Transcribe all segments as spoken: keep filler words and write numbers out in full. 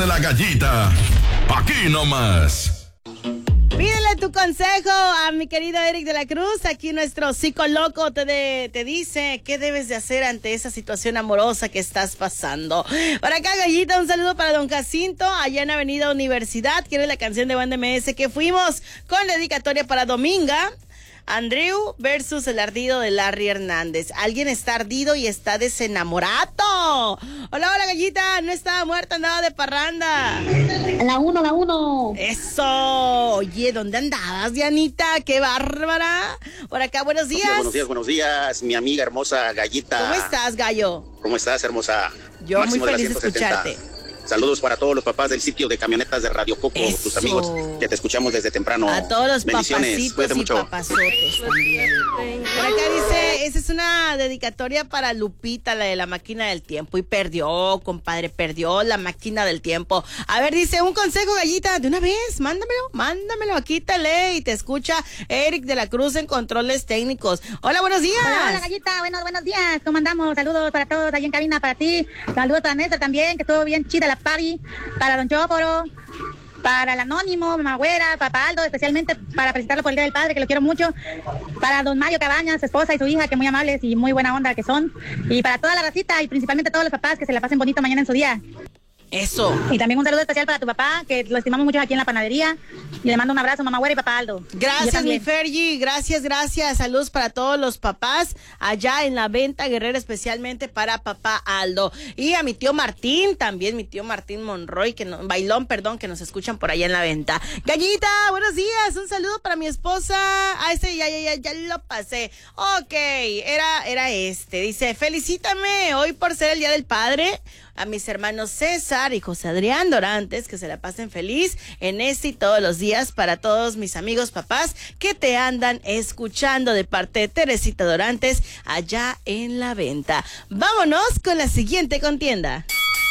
de la Gallita, aquí nomás. Pídele tu consejo a mi querido Eric de la Cruz. Aquí nuestro psicólogo te, de, te dice qué debes de hacer ante esa situación amorosa que estás pasando. Para acá, Gallita, un saludo para don Jacinto, allá en Avenida Universidad. Quiere la canción de Banda M S que fuimos con dedicatoria para Dominga. Andrew versus el ardido de Larry Hernández. Alguien está ardido y está desenamorado. Hola, hola, Gallita. No estaba muerta, andaba de parranda. La uno, la uno. Eso. Oye, ¿dónde andabas, Dianita? ¡Qué bárbara! Por acá, buenos días. Buenos días, buenos días, mi amiga hermosa Gallita. ¿Cómo estás, Gallo? ¿Cómo estás, hermosa? Yo Máximo muy de la feliz de escucharte. Saludos para todos los papás del sitio de camionetas de Radio Coco, Eso. tus amigos que te escuchamos desde temprano. A todos los Bendiciones, papacitos y mucho. papazotes también. Por acá dice, esa es una dedicatoria para Lupita, la de la máquina del tiempo. Y perdió, compadre, perdió la máquina del tiempo. A ver, dice, un consejo, Gallita, de una vez, mándamelo, mándamelo, aquí te lee y te escucha Eric de la Cruz en controles técnicos. Hola, buenos días. Hola, hola, Gallita, buenos, buenos días. ¿Cómo andamos? Saludos para todos ahí en cabina, para ti. Saludos para Néstor también, que estuvo bien chida la party. Para Don Chóporo, para el Anónimo, Mamá Güera, Papá Aldo, especialmente para felicitarlo por el Día del Padre, que lo quiero mucho. Para Don Mario Cabañas, su esposa y su hija, que muy amables y muy buena onda que son. Y para toda la racita y principalmente todos los papás, que se la pasen bonito mañana en su día. Eso. Y también un saludo especial para tu papá, que lo estimamos mucho aquí en la panadería. Y le mando un abrazo, Mamá Güera y Papá Aldo. Gracias, mi Fergie. Gracias, gracias. Saludos para todos los papás allá en la Venta Guerrera, especialmente para Papá Aldo. Y a mi tío Martín, también mi tío Martín Monroy, que no, Bailón, perdón, que nos escuchan por allá en la Venta. Gallita, buenos días. Un saludo para mi esposa. Ah, ese ya, ya, ya, ya lo pasé. Ok, era, era este. Dice, felicítame hoy por ser el Día del Padre. A mis hermanos César y José Adrián Dorantes, que se la pasen feliz en este y todos los días. Para todos mis amigos papás que te andan escuchando, de parte de Teresita Dorantes allá en la Venta. Vámonos con la siguiente contienda.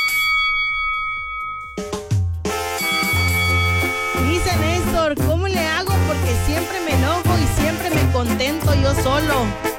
Dice Néstor, ¿cómo le hago? Porque siempre me enojo y siempre me contento yo solo.